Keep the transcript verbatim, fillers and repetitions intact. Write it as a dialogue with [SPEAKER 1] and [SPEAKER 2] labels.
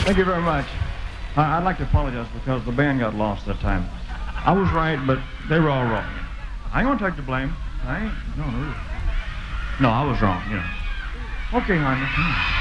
[SPEAKER 1] Thank you very much. I- I'd like to apologize because the band got lost that time. I was right, but they were all wrong. I ain't gonna take the blame. I ain't. No, no. No, I was wrong, you know. Okay, honey.